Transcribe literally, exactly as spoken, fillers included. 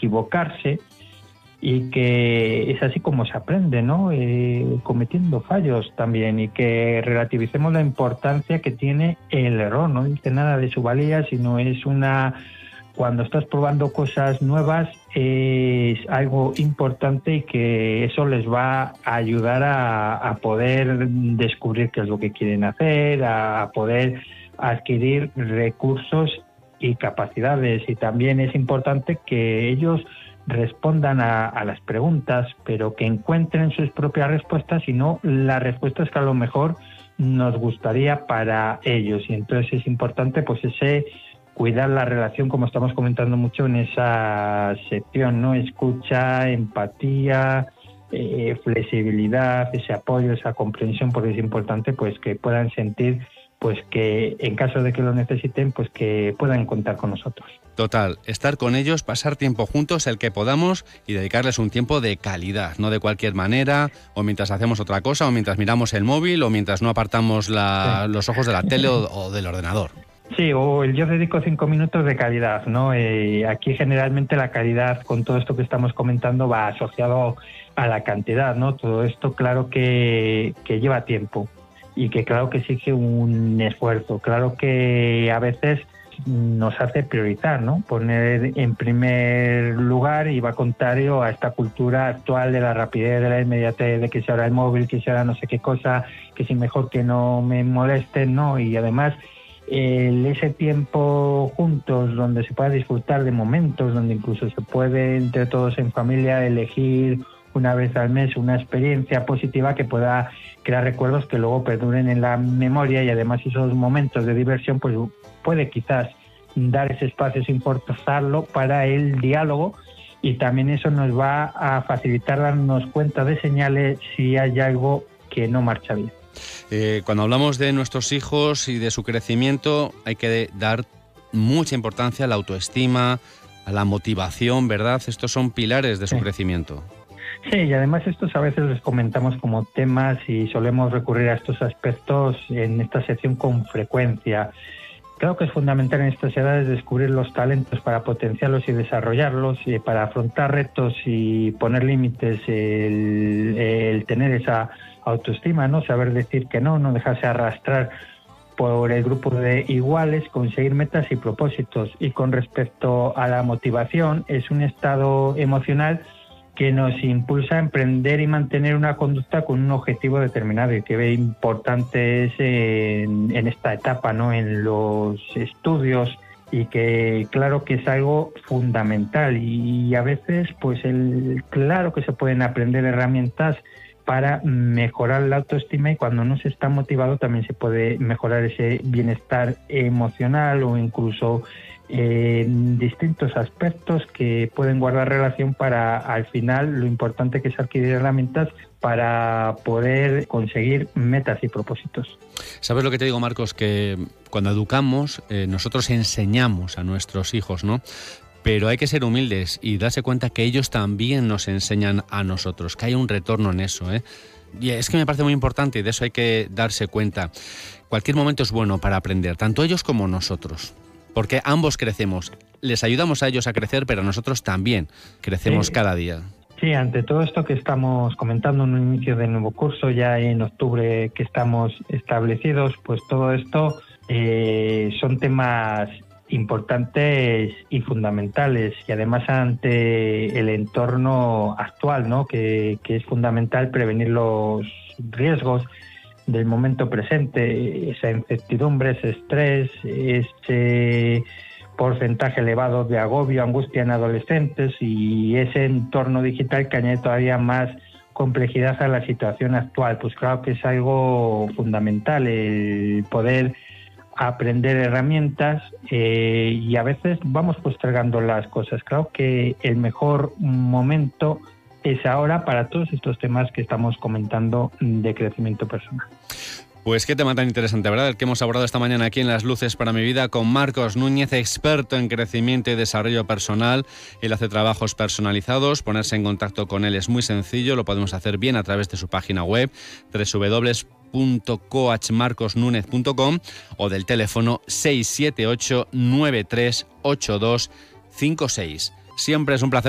equivocarse y que es así como se aprende, ¿no? Eh, cometiendo fallos también, y que relativicemos la importancia que tiene el error. No dice nada de su valía, sino es una... Cuando estás probando cosas nuevas es algo importante y que eso les va a ayudar a, a poder descubrir qué es lo que quieren hacer, a poder adquirir recursos y capacidades. Y también es importante que ellos respondan a, a las preguntas, pero que encuentren sus propias respuestas y no las respuestas que a lo mejor nos gustaría para ellos. Y entonces es importante pues ese cuidar la relación, como estamos comentando mucho en esa sección, ¿no? Escucha, empatía, eh, flexibilidad, ese apoyo, esa comprensión, porque es importante pues que puedan sentir pues que en caso de que lo necesiten, pues que puedan contar con nosotros. Total, estar con ellos, pasar tiempo juntos, el que podamos, y dedicarles un tiempo de calidad, no de cualquier manera, o mientras hacemos otra cosa, o mientras miramos el móvil, o mientras no apartamos la, sí. los ojos de la tele o, o del ordenador. Sí, o el yo dedico cinco minutos de calidad, ¿no? Eh, aquí generalmente la calidad, con todo esto que estamos comentando, va asociado a la cantidad, ¿no? Todo esto, claro que, que lleva tiempo y que claro que exige un esfuerzo. Claro que a veces nos hace priorizar, ¿no? Poner en primer lugar, y va contrario a esta cultura actual de la rapidez, de la inmediatez, de que si ahora el móvil, que si ahora no sé qué cosa, que si mejor que no me molesten, ¿no? Y además el, ese tiempo juntos donde se pueda disfrutar de momentos, donde incluso se puede entre todos en familia elegir una vez al mes una experiencia positiva que pueda crear recuerdos que luego perduren en la memoria, y además esos momentos de diversión pues puede quizás dar ese espacio sin forzarlo para el diálogo, y también eso nos va a facilitar darnos cuenta de señales si hay algo que no marcha bien. Eh, cuando hablamos de nuestros hijos y de su crecimiento, hay que dar mucha importancia a la autoestima, a la motivación, ¿verdad? Estos son pilares de su sí. crecimiento. Sí, y además estos a veces les comentamos como temas y solemos recurrir a estos aspectos en esta sección con frecuencia. Creo que es fundamental en estas edades descubrir los talentos para potenciarlos y desarrollarlos, y para afrontar retos y poner límites, el, el tener esa autoestima, ¿no? Saber decir que no, no dejarse arrastrar por el grupo de iguales, conseguir metas y propósitos. Y con respecto a la motivación, es un estado emocional que nos impulsa a emprender y mantener una conducta con un objetivo determinado, y que ve importantes en, en esta etapa, ¿no? En los estudios, y que claro que es algo fundamental, y a veces pues el claro que se pueden aprender herramientas para mejorar la autoestima, y cuando no se está motivado también se puede mejorar ese bienestar emocional, o incluso eh, distintos aspectos que pueden guardar relación para, al final, lo importante que es adquirir herramientas para poder conseguir metas y propósitos. ¿Sabes lo que te digo, Marcos? Que cuando educamos, eh, nosotros enseñamos a nuestros hijos, ¿no? Pero hay que ser humildes y darse cuenta que ellos también nos enseñan a nosotros, que hay un retorno en eso, ¿eh? Y es que me parece muy importante, y de eso hay que darse cuenta. Cualquier momento es bueno para aprender, tanto ellos como nosotros, porque ambos crecemos. Les ayudamos a ellos a crecer, pero nosotros también crecemos sí. cada día. Sí, ante todo esto que estamos comentando en un inicio del nuevo curso, ya en octubre que estamos establecidos, pues todo esto eh, son temas importantes y fundamentales, y además ante el entorno actual, ¿no? que, que es fundamental prevenir los riesgos del momento presente, esa incertidumbre, ese estrés, ese porcentaje elevado de agobio, angustia en adolescentes, y ese entorno digital que añade todavía más complejidad a la situación actual. Pues claro que es algo fundamental el poder aprender herramientas, eh, y a veces vamos postergando las cosas. Creo que el mejor momento es ahora para todos estos temas que estamos comentando de crecimiento personal. Pues qué tema tan interesante, ¿verdad? El que hemos abordado esta mañana aquí en Las Luces para mi Vida con Marcos Núñez, experto en crecimiento y desarrollo personal. Él hace trabajos personalizados. Ponerse en contacto con él es muy sencillo. Lo podemos hacer bien a través de su página web doble u doble u doble u punto coach marcos núñez punto com o del teléfono seis siete ocho nueve tres ocho dos cinco seis. Siempre es un placer